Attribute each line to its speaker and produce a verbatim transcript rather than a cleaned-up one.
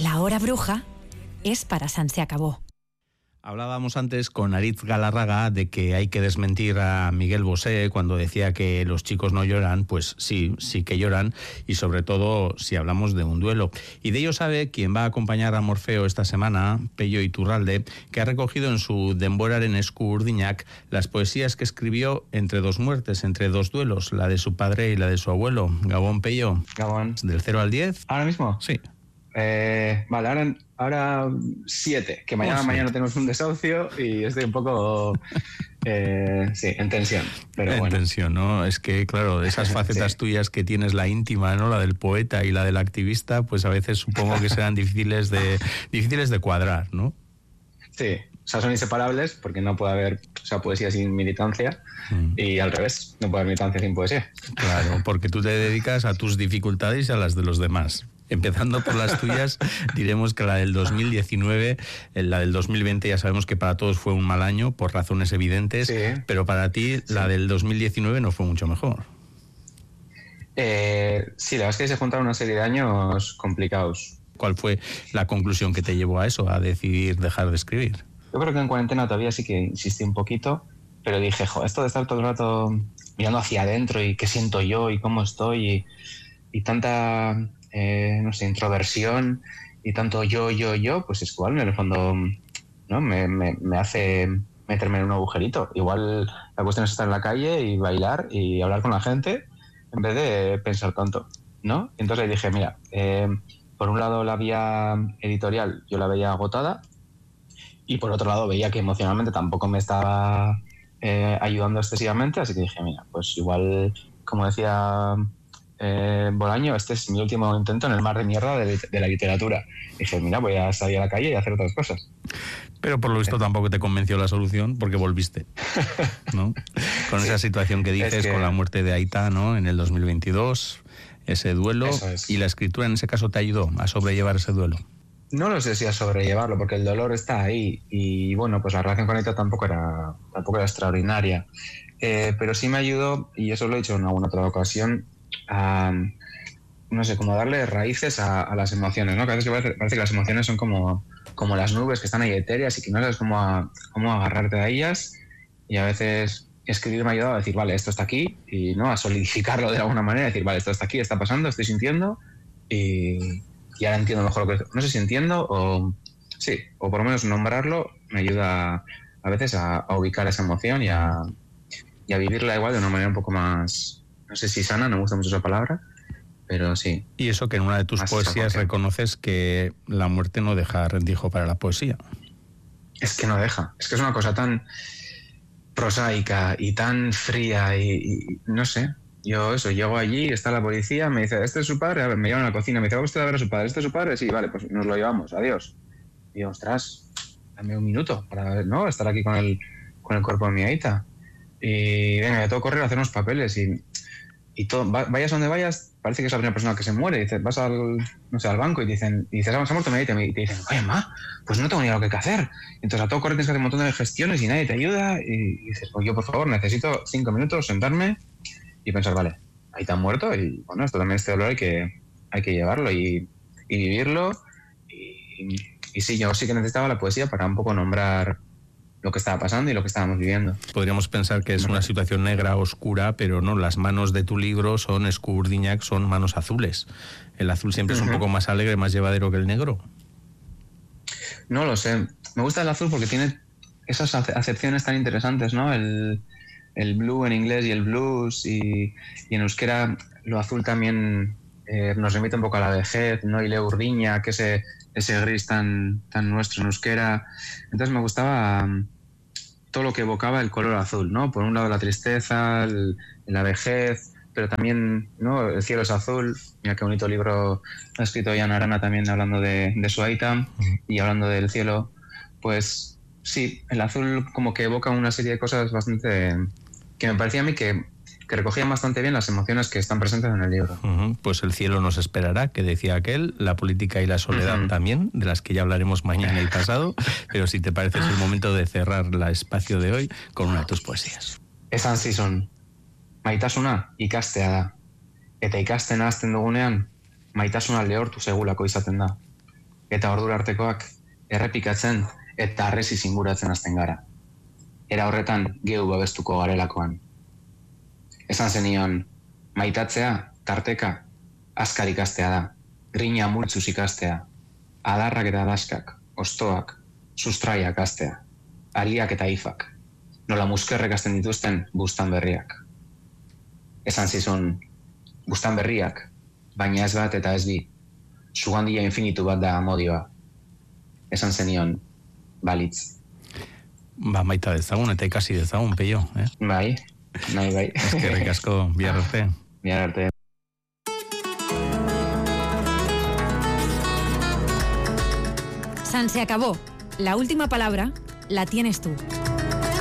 Speaker 1: La hora bruja es para San Se Acabó.
Speaker 2: Hablábamos antes con Aritz Galarraga de que hay que desmentir a Miguel Bosé cuando decía que los chicos no lloran. Pues sí, sí que lloran, y sobre todo si hablamos de un duelo. Y de ello sabe quien va a acompañar a Morfeo esta semana, Pello Iturralde, que ha recogido en su Denboraren esku urdinak las poesías que escribió entre dos muertes, entre dos duelos, la de su padre y la de su abuelo. Gabón, Pello.
Speaker 3: Gabón.
Speaker 2: ¿Del cero al diez?
Speaker 3: ¿Ahora mismo?
Speaker 2: Sí.
Speaker 3: Eh, vale, ahora, ahora siete, que mañana,
Speaker 2: oh, sí.
Speaker 3: mañana tenemos un desahucio y estoy un poco eh, sí, en tensión. Pero
Speaker 2: en
Speaker 3: bueno.
Speaker 2: tensión, ¿no? Es que, claro, esas facetas sí. tuyas que tienes, la íntima, ¿no? La del poeta y la del activista, pues a veces supongo que serán difíciles de, difíciles de cuadrar, ¿no?
Speaker 3: Sí, o sea, son inseparables porque no puede haber, o sea, poesía sin militancia mm. y al revés, no puede haber militancia sin poesía.
Speaker 2: Claro, porque tú te dedicas a tus dificultades y a las de los demás. Empezando por las tuyas, diremos que la del dos mil diecinueve, la del dos mil veinte ya sabemos que para todos fue un mal año por razones evidentes, sí. pero para ti sí. la del dos mil diecinueve no fue mucho mejor.
Speaker 3: Eh, sí, la verdad es que se juntaron una serie de años complicados.
Speaker 2: ¿Cuál fue la conclusión que te llevó a eso, a decidir dejar de escribir?
Speaker 3: Yo creo que en cuarentena todavía sí que insistí un poquito, pero dije, jo, esto de estar todo el rato mirando hacia adentro y qué siento yo y cómo estoy y, y tanta... Eh, no sé, introversión y tanto yo, yo, yo, pues es igual, en el fondo, ¿no? me, me, me hace meterme en un agujerito. Igual la cuestión es estar en la calle y bailar y hablar con la gente en vez de pensar tanto, ¿no? Entonces le dije, mira, eh, por un lado la vía editorial yo la veía agotada y por otro lado veía que emocionalmente tampoco me estaba eh, ayudando excesivamente, así que dije, mira, pues igual, como decía... Eh, Bolaño, este es mi último intento en el mar de mierda de, de la literatura. Y dije, mira, voy a salir a la calle y a hacer otras cosas.
Speaker 2: Pero por lo visto tampoco te convenció la solución porque volviste, ¿no? Con sí. esa situación que dices, es que... con la muerte de Aita, ¿no? En el dos mil veintidós, ese duelo. Es. Y la escritura en ese caso te ayudó a sobrellevar ese duelo.
Speaker 3: No lo sé si a sobrellevarlo, porque el dolor está ahí. Y bueno, pues la relación con Aita tampoco era, tampoco era extraordinaria. Eh, pero sí me ayudó, y eso lo he dicho en alguna otra ocasión, a, no sé, como darle raíces a, a las emociones, ¿no? Que a veces parece, parece que las emociones son como, como las nubes que están ahí etéreas y que no sabes cómo, a, cómo agarrarte a ellas, y a veces escribir me ha ayudado a decir, vale, esto está aquí, y no a solidificarlo de alguna manera, decir, vale, esto está aquí, está pasando, estoy sintiendo y, y ahora entiendo mejor lo que... No sé si entiendo o... Sí, o por lo menos nombrarlo me ayuda a veces a, a ubicar esa emoción y a, y a vivirla igual de una manera un poco más... No sé si sana, no me gusta mucho esa palabra, pero sí.
Speaker 2: Y eso que en una de tus poesías reconoces que la muerte no deja rendijo para la poesía.
Speaker 3: Es que no deja. Es que es una cosa tan prosaica y tan fría y, y no sé. Yo eso, llego allí, está la policía, me dice, este es su padre, a ver, me llevan a la cocina, me dice, ¿va usted a ver a su padre? ¿Este es su padre? Sí, vale, pues nos lo llevamos, adiós. Y yo, ostras, dame un minuto para, ¿no?, estar aquí con el, con el cuerpo de mi Aita. Y venga, ya tengo que correr a hacer unos papeles y... Y todo, vayas donde vayas, parece que es la primera persona que se muere. Dices, vas al, no sé, al banco y dicen, y dices, ah, se ha muerto mi Aita, y te dicen, oye, ma, pues no tengo ni idea lo que hay que hacer. Entonces a todo correr tienes que hacer un montón de gestiones y nadie te ayuda. Y dices, pues yo, por favor, necesito cinco minutos, sentarme y pensar, vale, Aita ha muerto y bueno, esto también, este dolor hay que, hay que llevarlo y, y vivirlo. Y, y sí, yo sí que necesitaba la poesía para un poco nombrar lo que estaba pasando y lo que estábamos viviendo.
Speaker 2: Podríamos pensar que es una situación negra, oscura, pero no, las manos de tu libro son esku urdinak, son manos azules. El azul siempre uh-huh. es un poco más alegre, más llevadero que el negro.
Speaker 3: No lo sé. Me gusta el azul porque tiene esas acepciones tan interesantes, ¿no? El, el blue en inglés y el blues, y, y en euskera lo azul también eh, nos remite un poco a la vejez, ¿no? Y le urdiña, que ese... ese gris tan, tan nuestro en euskera. Entonces me gustaba um, todo lo que evocaba el color azul, ¿no? Por un lado la tristeza, el, la vejez, pero también, ¿no?, el cielo es azul. Mira qué bonito libro ha escrito Jan Arana también hablando de, de su Aita y hablando del cielo. Pues sí, el azul como que evoca una serie de cosas bastante... que me parecía a mí que que recogían bastante bien las emociones que están presentes en el libro.
Speaker 2: Uh-huh. Pues el cielo nos esperará, que decía aquel, la política y la soledad uh-huh. también, de las que ya hablaremos mañana y pasado, pero si te parece es el momento de cerrar el espacio de hoy con una de tus poesías.
Speaker 3: Esan zizun, maitasuna ikastea da, eta ikasten hasten dugunean, maitasuna lehortu segulako izaten da. eta ordura artekoak errepikatzen eta harresiz inguratzen hasten gara. Era horretan geu babestuko garelakoan. Esan zenion, maitatzea, tarteka, azkar ikastea da, grina multzuz ikastea, adarrak eta daskak, ostoak, sustraiak astea, ariak eta ifak, nola muskerrek hasten dituzten bustan berriak. Esan zizun, bustan berriak, baina ez bat eta ez bi, sugandia infinitu bat da amodioa. Esan zenion, balitz.
Speaker 2: Ba, maita dezagun eta ikasi dezagun, Peio, eh?
Speaker 3: Bai, nahi bai.
Speaker 2: Eskerrik asko, bihar arte.
Speaker 3: Bihar arte.
Speaker 1: San se acabó. La última palabra la tienes tú.